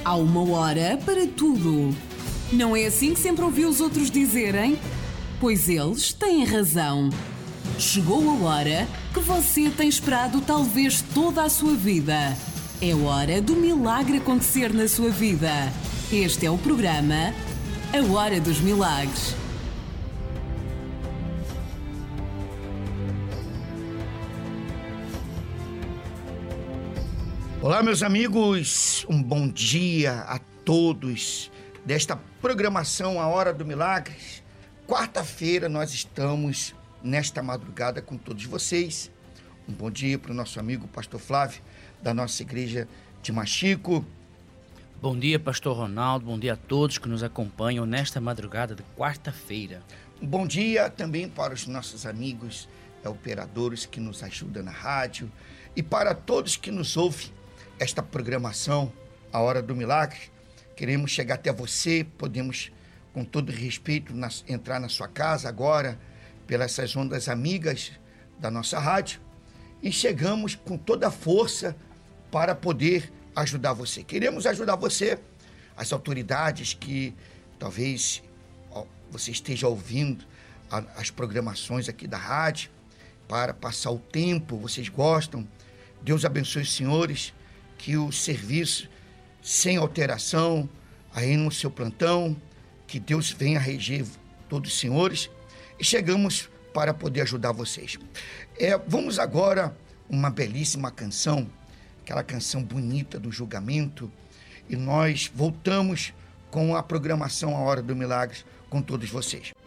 Há uma hora para tudo. Não é assim que sempre ouvi os outros dizerem? Pois eles têm razão. Chegou a hora que você tem esperado talvez toda a sua vida. É hora do milagre acontecer na sua vida. Este é o programa A Hora dos Milagres. Olá, meus amigos, um bom dia a todos desta programação A Hora do Milagres. Quarta-feira nós estamos nesta madrugada com todos vocês. Um bom dia para o nosso amigo Pastor Flávio, da nossa igreja de Machico. Bom dia, Pastor Ronaldo, bom dia a todos que nos acompanham nesta madrugada de quarta-feira. Um bom dia também para os nossos amigos operadores que nos ajudam na rádio e para todos que nos ouvem esta programação, A Hora do Milagre. Queremos chegar até você, podemos, com todo respeito, entrar na sua casa agora, pelas essas ondas amigas da nossa rádio, e chegamos com toda a força para poder ajudar você. Queremos ajudar você, as autoridades que talvez você esteja ouvindo as programações aqui da rádio, para passar o tempo, vocês gostam. Deus abençoe os senhores, que o serviço sem alteração aí no seu plantão, que Deus venha reger todos os senhores, e chegamos para poder ajudar vocês. Vamos agora uma belíssima canção, aquela canção bonita do julgamento, e nós voltamos com a programação A Hora do Milagre com todos vocês.